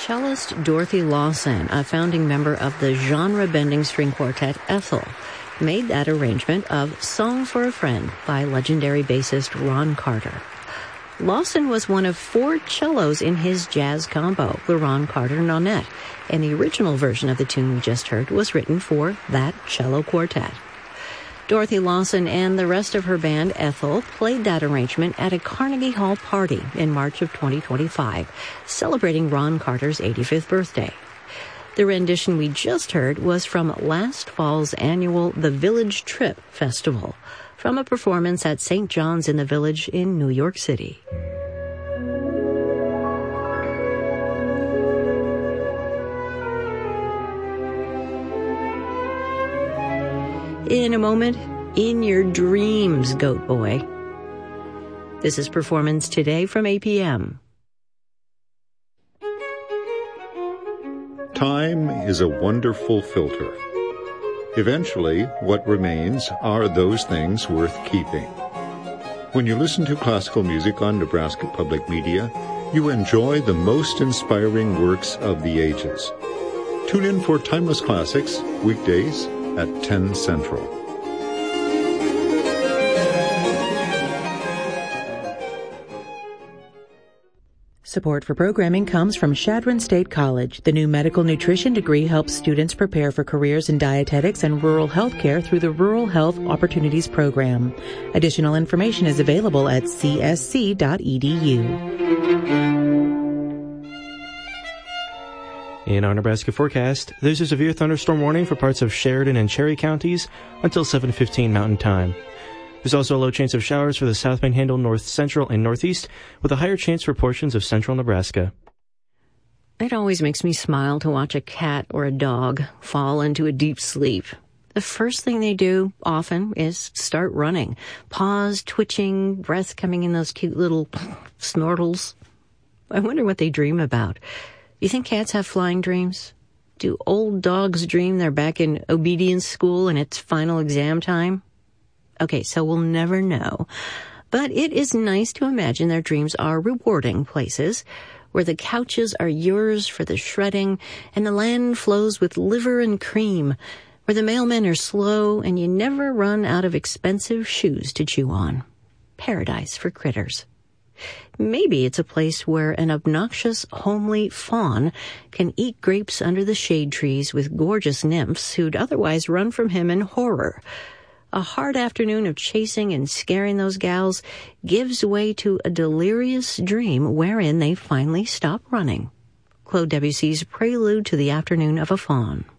Cellist Dorothy Lawson, a founding member of the genre-bending string quartet Ethel, made that arrangement of Song for a Friend by legendary bassist Ron Carter. Lawson was one of 4 cellos in his jazz combo, the Ron Carter Nonette, and the original version of the tune we just heard was written for that cello quartet. Dorothy Lawson and the rest of her band, Ethel, played that arrangement at a Carnegie Hall party in March of 2025, celebrating Ron Carter's 85th birthday. The rendition we just heard was from last fall's annual The Village Trip Festival, from a performance at St. John's in the Village in New York City. In a moment, in your dreams, Goat Boy. This is Performance Today from APM. Time is a wonderful filter. Eventually, what remains are those things worth keeping. When you listen to classical music on Nebraska Public Media, you enjoy the most inspiring works of the ages. Tune in for Timeless Classics, weekdays at 10 Central. Support for programming comes from Chadron State College. The new medical nutrition degree helps students prepare for careers in dietetics and rural health care through the Rural Health Opportunities Program. Additional information is available at csc.edu. In our Nebraska forecast, there's a severe thunderstorm warning for parts of Sheridan and Cherry counties until 7:15 Mountain Time. There's also a low chance of showers for the South Panhandle, North Central, and Northeast, with a higher chance for portions of central Nebraska. It always makes me smile to watch a cat or a dog fall into a deep sleep. The first thing they do, often, is start running. Paws twitching, breath coming in those cute little snortles. I wonder what they dream about. You think cats have flying dreams? Do old dogs dream they're back in obedience school and it's final exam time? Okay, so we'll never know. But it is nice to imagine their dreams are rewarding places, where the couches are yours for the shredding, and the land flows with liver and cream, where the mailmen are slow, and you never run out of expensive shoes to chew on. Paradise for critters. Maybe it's a place where an obnoxious, homely fawn can eat grapes under the shade trees with gorgeous nymphs who'd otherwise run from him in horror. A hard afternoon of chasing and scaring those gals gives way to a delirious dream wherein they finally stop running. Claude Debussy's Prelude to the Afternoon of a Fawn.